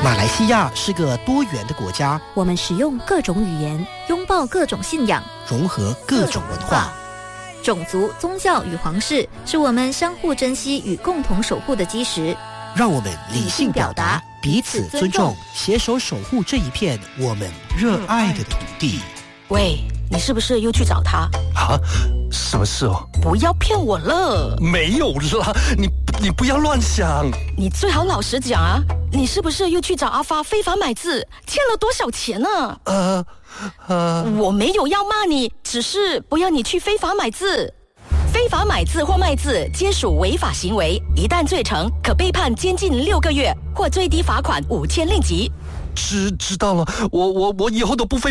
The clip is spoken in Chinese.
马来西亚是个多元的国家， 我们使用各种语言，拥抱各种信仰， 融合各种文化。 种族、宗教与皇室是我们相互珍惜与共同守护的基石。 让我们理性表达，彼此尊重，携手守护这一片我们热爱的土地。 喂，你是不是又去找他？ 啊，什么事哦？ 不要骗我了。 没有啦，你不要乱想。 你最好老实讲啊，你是不是又去找阿发非法买字，欠了多少钱呢？我没有要骂你，只是不要你去非法买字。非法买字或卖字皆属违法行为，一旦罪成，可被判监禁6个月，或最低罚款5000令吉。 知道了，我以后都不非